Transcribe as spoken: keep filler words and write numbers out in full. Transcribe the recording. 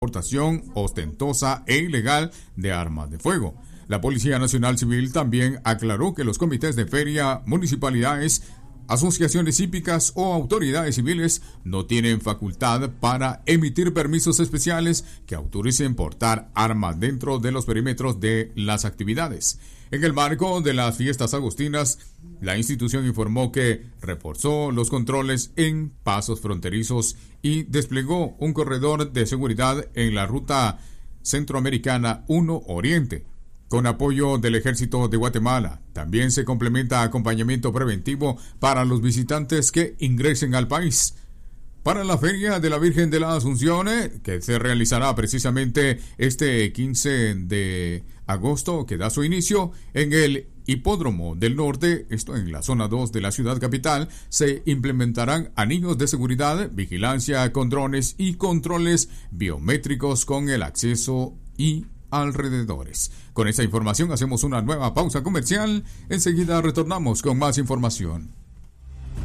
portación ostentosa e ilegal de armas de fuego. La Policía Nacional Civil también aclaró que los comités de feria, municipalidades, asociaciones hípicas o autoridades civiles no tienen facultad para emitir permisos especiales que autoricen portar armas dentro de los perímetros de las actividades. En el marco de las fiestas agostinas, la institución informó que reforzó los controles en pasos fronterizos y desplegó un corredor de seguridad en la ruta centroamericana uno Oriente, con apoyo del Ejército de Guatemala. También se complementa acompañamiento preventivo para los visitantes que ingresen al país. Para la Feria de la Virgen de la Asunción, que se realizará precisamente este quince de agosto, que da su inicio en el Hipódromo del Norte, esto en la zona dos de la ciudad capital, se implementarán anillos de seguridad, vigilancia con drones y controles biométricos con el acceso y alrededores. Con esta información hacemos una nueva pausa comercial. Enseguida retornamos con más información.